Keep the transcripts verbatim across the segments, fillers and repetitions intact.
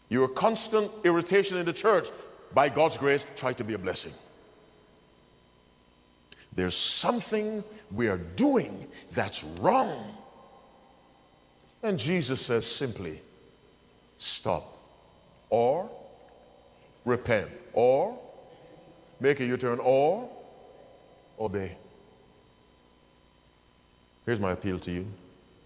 You're a constant irritation in the church. By God's grace, try to be a blessing. There's something we are doing that's wrong. And Jesus says simply, stop. Or repent. Or make a U-turn. Or obey. Here's my appeal to you.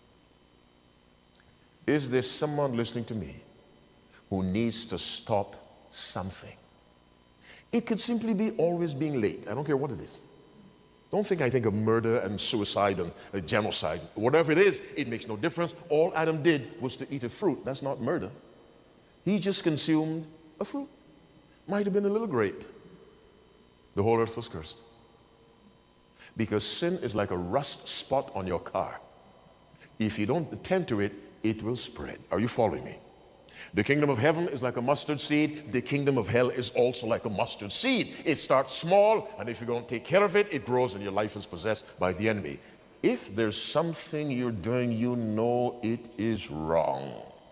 Is there someone listening to me who needs to stop something? It could simply be always being late. I don't care what it is. Don't think I think of murder and suicide and uh, genocide. Whatever it is, it makes no difference. All Adam did was to eat a fruit. That's not murder. He just consumed a fruit. Might have been a little grape. The whole earth was cursed. Because sin is like a rust spot on your car. If you don't attend to it, it will spread. Are you following me? The kingdom of heaven is like a mustard seed. The kingdom of hell is also like a mustard seed. It starts small, and if you don't take care of it, it grows and your life is possessed by the enemy. If there's something you're doing, you know it is wrong.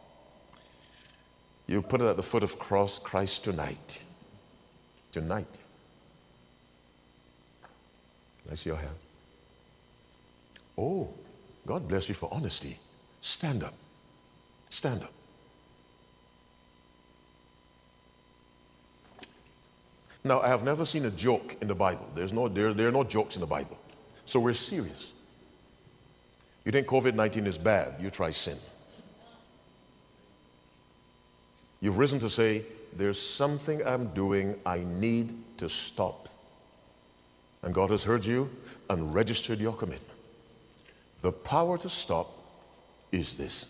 You put it at the foot of cross Christ tonight. Tonight. Can I see your hand? Oh, God bless you for honesty. Stand up. Stand up. Now, I have never seen a joke in the Bible. There's no, there, there are no jokes in the Bible. So we're serious. You think COVID nineteen is bad, you try sin. You've risen to say, there's something I'm doing I need to stop. And God has heard you and registered your commitment. The power to stop is this.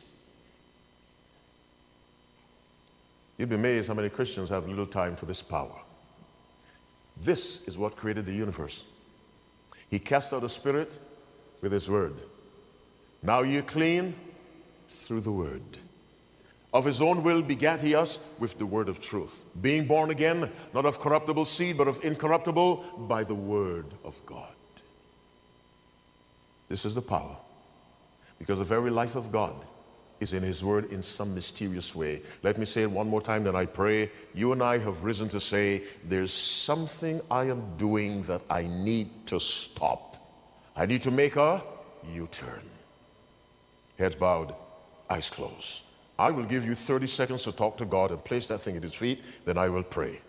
You'd be amazed how many Christians have little time for this power. This is what created the universe. He cast out the spirit with his word. Now you're clean through the word. Of his own will begat he us with the word of truth. Being born again, not of corruptible seed, but of incorruptible, by the word of God. This is the power. Because the very life of God is in his word in some mysterious way. Let me say it one more time, then I pray. You and I have risen to say, there's something I am doing that I need to stop. I need to make a U-turn. Heads bowed, eyes closed. I will give you thirty seconds to talk to God and place that thing at his feet, then I will pray.